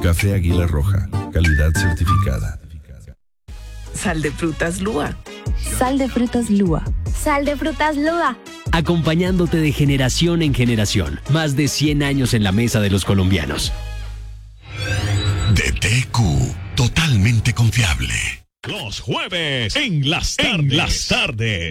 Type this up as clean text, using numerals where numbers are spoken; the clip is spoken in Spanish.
Café Águila Roja, calidad certificada. Sal de frutas Lua. Sal de frutas Lua. Sal de frutas Lua. Acompañándote de generación en generación. Más de 100 años en la mesa de los colombianos. DTQ, totalmente confiable. Los jueves en las tardes.